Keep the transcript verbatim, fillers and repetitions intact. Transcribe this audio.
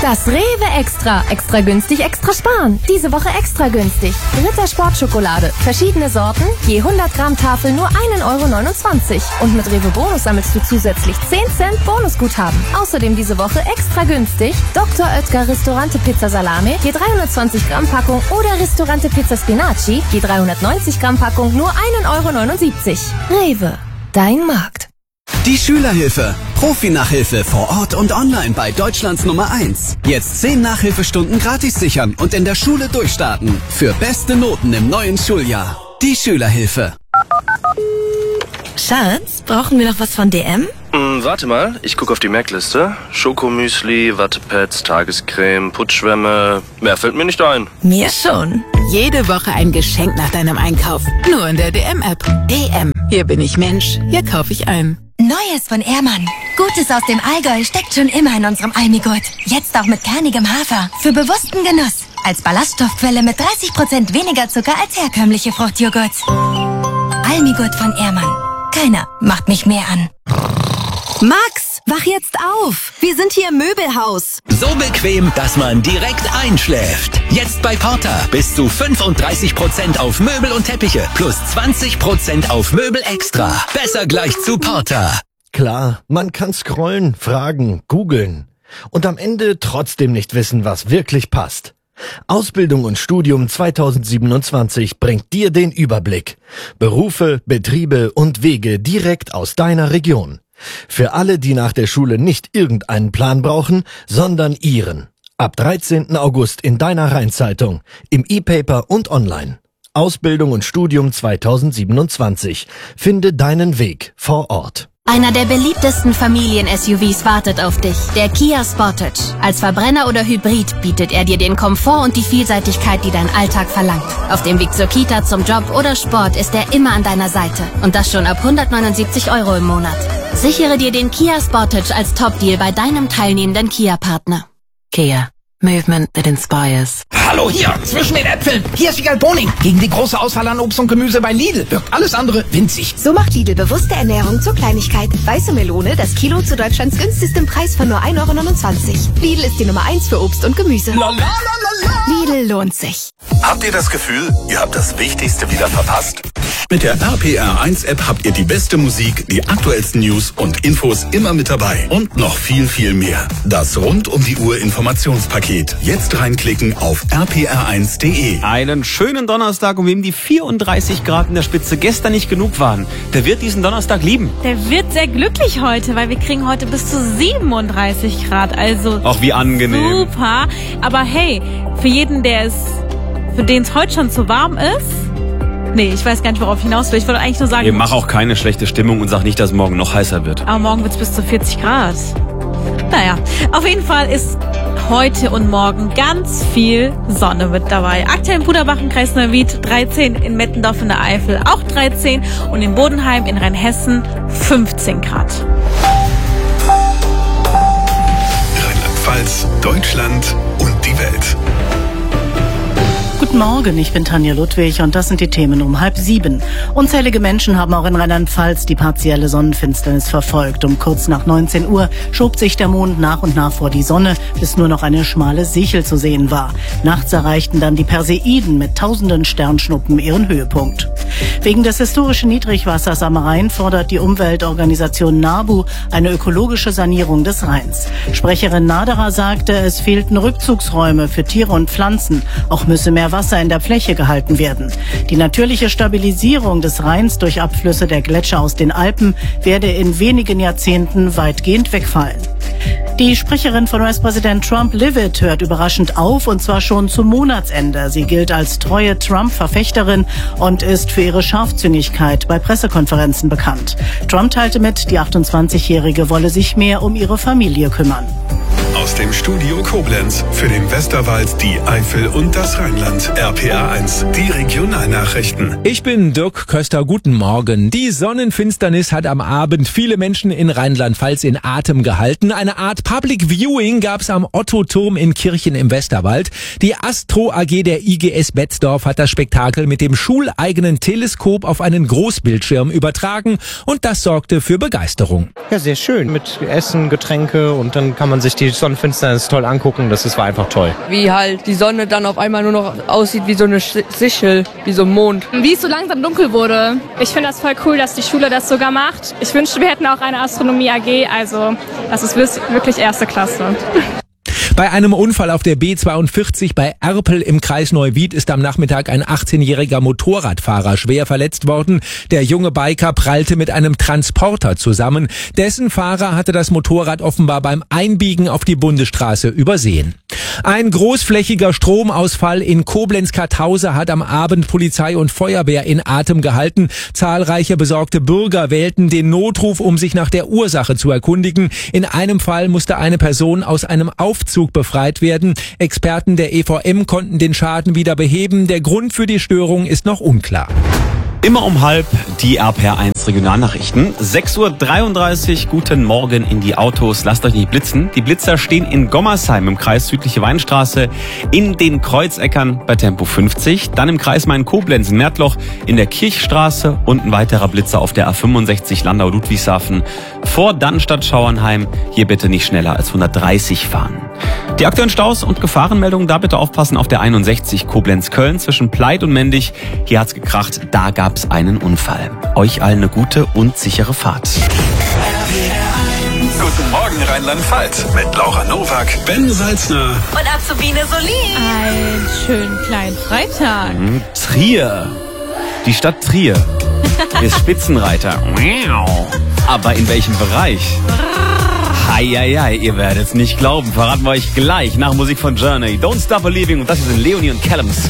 Das Rewe Extra. Extra günstig, extra sparen. Diese Woche extra günstig. Ritter Sportschokolade. Verschiedene Sorten. Je hundert Gramm Tafel nur ein Euro neunundzwanzig. Und mit Rewe Bonus sammelst du zusätzlich zehn Cent Bonusguthaben. Außerdem diese Woche extra günstig. Doktor Oetker Ristorante Pizza Salame. Je dreihundertzwanzig Gramm Packung. Oder Ristorante Pizza Spinaci. Je dreihundertneunzig Gramm Packung nur ein Euro neunundsiebzig. Rewe. Dein Markt. Die Schülerhilfe. Profi-Nachhilfe vor Ort und online bei Deutschlands Nummer eins. Jetzt zehn Nachhilfestunden gratis sichern und in der Schule durchstarten. Für beste Noten im neuen Schuljahr. Die Schülerhilfe. Schatz, brauchen wir noch was von D M? Hm, warte mal, ich gucke auf die Merkliste. Schokomüsli, Wattepads, Tagescreme, Putzschwämme. Mehr fällt mir nicht ein. Mir schon. Jede Woche ein Geschenk nach deinem Einkauf. Nur in der D M-App. D M. Hier bin ich Mensch. Hier kaufe ich ein. Neues von Ehrmann. Gutes aus dem Allgäu steckt schon immer in unserem Almigurt. Jetzt auch mit kernigem Hafer. Für bewussten Genuss. Als Ballaststoffquelle mit dreißig Prozent weniger Zucker als herkömmliche Fruchtjoghurts. Almigurt von Ehrmann. Keiner macht mich mehr an. Max, wach jetzt auf. Wir sind hier im Möbelhaus. So bequem, dass man direkt einschläft. Jetzt bei Porter bis zu fünfunddreißig Prozent auf Möbel und Teppiche plus zwanzig Prozent auf Möbel extra. Besser gleich zu Porter. Klar, man kann scrollen, fragen, googeln und am Ende trotzdem nicht wissen, was wirklich passt. Ausbildung und Studium zweitausendsiebenundzwanzig bringt dir den Überblick. Berufe, Betriebe und Wege direkt aus deiner Region. Für alle, die nach der Schule nicht irgendeinen Plan brauchen, sondern ihren. Ab dreizehnten August in deiner Rheinzeitung, im E-Paper und online. Ausbildung und Studium zweitausendsiebenundzwanzig. Finde deinen Weg vor Ort. Einer der beliebtesten Familien-S U Vs wartet auf dich, der Kia Sportage. Als Verbrenner oder Hybrid bietet er dir den Komfort und die Vielseitigkeit, die dein Alltag verlangt. Auf dem Weg zur Kita, zum Job oder Sport ist er immer an deiner Seite. Und das schon ab hundertneunundsiebzig Euro im Monat. Sichere dir den Kia Sportage als Top-Deal bei deinem teilnehmenden Kia-Partner. Kia. Movement that inspires. Hallo hier, zwischen den Äpfeln. Hier ist Wiegald Boning. Gegen die große Auswahl an Obst und Gemüse bei Lidl wirkt alles andere winzig. So macht Lidl bewusste Ernährung zur Kleinigkeit. Weiße Melone, das Kilo zu Deutschlands günstigstem Preis von nur ein Euro neunundzwanzig. Lidl ist die Nummer eins für Obst und Gemüse. Lidl lohnt sich. Habt ihr das Gefühl, ihr habt das Wichtigste wieder verpasst? Mit der R P R eins App habt ihr die beste Musik, die aktuellsten News und Infos immer mit dabei. Und noch viel, viel mehr. Das rund um die Uhr Informationspaket. Jetzt reinklicken auf r p r eins punkt d e. Einen schönen Donnerstag, um wem die vierunddreißig Grad in der Spitze gestern nicht genug waren. Der wird diesen Donnerstag lieben. Der wird sehr glücklich heute, weil wir kriegen heute bis zu siebenunddreißig Grad. Also auch wie angenehm. Super. Aber hey, für jeden, der es, für den es heute schon zu warm ist, nee, ich weiß gar nicht, worauf ich hinaus will. Ich wollte eigentlich nur sagen... Ich mach auch keine schlechte Stimmung und sag nicht, dass morgen noch heißer wird. Aber morgen wird es bis zu vierzig Grad. Naja, auf jeden Fall ist heute und morgen ganz viel Sonne mit dabei. Aktuell in Puderbach im Kreis Neuwied dreizehn, in Mettendorf in der Eifel auch dreizehn und in Bodenheim in Rheinhessen fünfzehn Grad. Rheinland-Pfalz, Deutschland und die Welt. Guten Morgen, ich bin Tanja Ludwig und das sind die Themen um halb sieben. Unzählige Menschen haben auch in Rheinland-Pfalz die partielle Sonnenfinsternis verfolgt. Um kurz nach neunzehn Uhr schob sich der Mond nach und nach vor die Sonne, bis nur noch eine schmale Sichel zu sehen war. Nachts erreichten dann die Perseiden mit tausenden Sternschnuppen ihren Höhepunkt. Wegen des historischen Niedrigwassers am Rhein fordert die Umweltorganisation NABU eine ökologische Sanierung des Rheins. Sprecherin Naderer sagte, es fehlten Rückzugsräume für Tiere und Pflanzen. Auch müsse mehr Wasser in der Fläche gehalten werden. Die natürliche Stabilisierung des Rheins durch Abflüsse der Gletscher aus den Alpen werde in wenigen Jahrzehnten weitgehend wegfallen. Die Sprecherin von U S-Präsident Trump, Livid, hört überraschend auf, und zwar schon zum Monatsende. Sie gilt als treue Trump-Verfechterin und ist für ihre Scharfzüngigkeit bei Pressekonferenzen bekannt. Trump teilte mit, die achtundzwanzigjährige wolle sich mehr um ihre Familie kümmern. Aus dem Studio Koblenz für den Westerwald, die Eifel und das Rheinland. R P R eins, die Regionalnachrichten. Ich bin Dirk Köster, guten Morgen. Die Sonnenfinsternis hat am Abend viele Menschen in Rheinland-Pfalz in Atem gehalten. Eine Art Public Viewing gab's am Otto-Turm in Kirchen im Westerwald. Die Astro A G der I G S Betzdorf hat das Spektakel mit dem schuleigenen Teleskop auf einen Großbildschirm übertragen und das sorgte für Begeisterung. Ja, sehr schön. Mit Essen, Getränke und dann kann man sich die Sonnenfinsternis toll angucken. Das ist, war einfach toll. Wie halt die Sonne dann auf einmal nur noch aussieht wie so eine Sichel, wie so ein Mond. Wie es so langsam dunkel wurde. Ich finde das voll cool, dass die Schule das sogar macht. Ich wünschte, wir hätten auch eine Astronomie-A G, also das ist wirklich erste Klasse. Bei einem Unfall auf der B zweiundvierzig bei Erpel im Kreis Neuwied ist am Nachmittag ein achtzehnjähriger Motorradfahrer schwer verletzt worden. Der junge Biker prallte mit einem Transporter zusammen. Dessen Fahrer hatte das Motorrad offenbar beim Einbiegen auf die Bundesstraße übersehen. Ein großflächiger Stromausfall in Koblenz-Kartause hat am Abend Polizei und Feuerwehr in Atem gehalten. Zahlreiche besorgte Bürger wählten den Notruf, um sich nach der Ursache zu erkundigen. In einem Fall musste eine Person aus einem Aufzug befreit werden. Experten der E V M konnten den Schaden wieder beheben. Der Grund für die Störung ist noch unklar. Immer um halb die R P R eins Regionalnachrichten. sechs Uhr dreiunddreißig, guten Morgen in die Autos. Lasst euch nicht blitzen. Die Blitzer stehen in Gommersheim im Kreis Südliche Weinstraße, in den Kreuzeckern bei Tempo fünfzig, dann im Kreis Main-Koblenz in Märtloch, in der Kirchstraße und ein weiterer Blitzer auf der A fünfundsechzig Landau-Ludwigshafen vor Dannstadt-Schauernheim. Hier bitte nicht schneller als hundertdreißig fahren. Die aktuellen Staus und Gefahrenmeldungen, da bitte aufpassen auf der einundsechzig Koblenz-Köln zwischen Pleit und Mendig. Hier hat's gekracht, da gab's einen Unfall. Euch allen eine gute und sichere Fahrt. Guten Morgen Rheinland-Pfalz mit Laura Nowak, Ben Salzner Und Azubine Solin. Einen schönen kleinen Freitag. Mhm. Trier. Die Stadt Trier ist Spitzenreiter. Aber in welchem Bereich? Heieiei, ihr werdet es nicht glauben. Verraten wir euch gleich nach Musik von Journey. Don't Stop Believing. Und das hier sind Leonie und Callums.